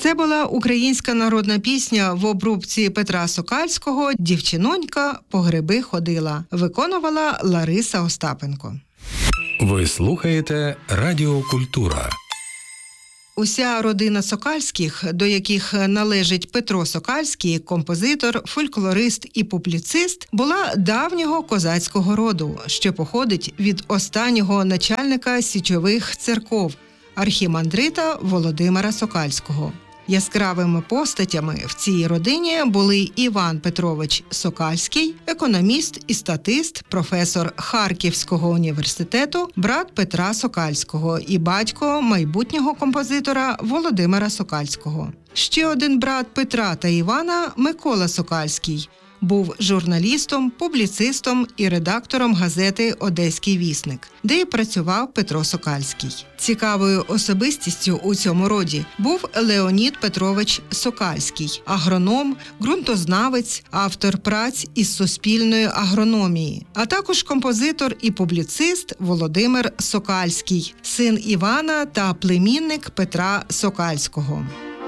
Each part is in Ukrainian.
Це була українська народна пісня в обробці Петра Сокальського «Дівчинонька по гриби ходила». Виконувала Лариса Остапенко. Ви слухаєте Радіо Культура. Уся родина Сокальських, до яких належить Петро Сокальський, композитор, фольклорист і публіцист, була давнього козацького роду, що походить від останнього начальника січових церков – архімандрита Володимира Сокальського. Яскравими постатями в цій родині були Іван Петрович Сокальський, економіст і статист, професор Харківського університету, брат Петра Сокальського і батько майбутнього композитора Володимира Сокальського. Ще один брат Петра та Івана – Микола Сокальський. Був журналістом, публіцистом і редактором газети «Одеський вісник», де й працював Петро Сокальський. Цікавою особистістю у цьому роді був Леонід Петрович Сокальський – агроном, ґрунтознавець, автор праць із суспільної агрономії, а також композитор і публіцист Володимир Сокальський, син Івана та племінник Петра Сокальського.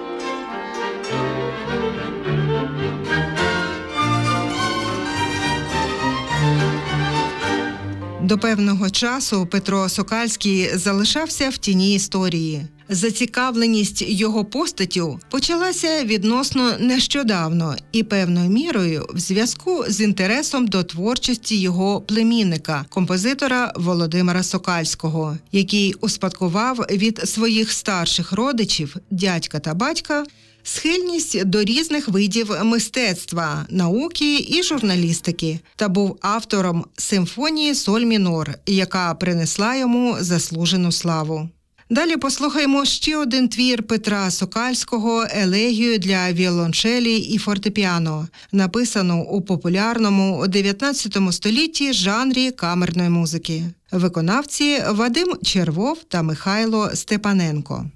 До певного часу Петро Сокальський залишався в тіні історії. Зацікавленість його постаттю почалася відносно нещодавно і певною мірою в зв'язку з інтересом до творчості його племінника, композитора Володимира Сокальського, який успадкував від своїх старших родичів, дядька та батька, схильність до різних видів мистецтва, науки і журналістики та був автором симфонії «Соль мінор», яка принесла йому заслужену славу. Далі послухаємо ще один твір Петра Сокальського «Елегію для віолончелі і фортепіано», написану у популярному у 19 столітті жанрі камерної музики. Виконавці Вадим Червов та Михайло Степаненко.